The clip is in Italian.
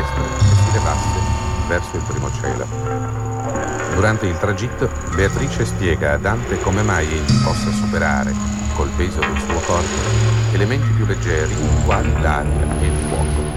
terrestre e si levasse verso il primo cielo. Durante il tragitto, Beatrice spiega a Dante come mai egli possa superare, col peso del suo corpo, elementi più leggeri quali l'aria e il fuoco.